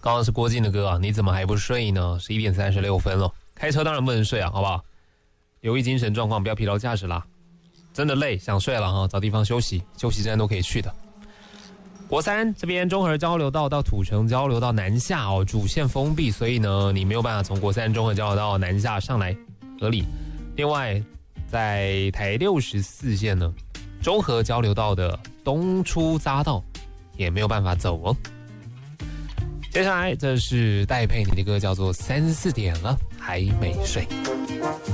刚刚是郭靖的歌啊，你怎么还不睡呢？11点36分了，开车当然不能睡啊，好不好？留意精神状况，不要疲劳驾驶啦。真的累，想睡了哈，找地方休息，休息站都可以去的。国三这边中和交流道到土城交流道南下哦，主线封闭，所以呢，你没有办法从国三中和交流道南下上来，合理。另外，在台64线呢，中和交流道的东出匝道也没有办法走哦。接下来这是戴佩妮的歌，叫做3、4点了还没睡。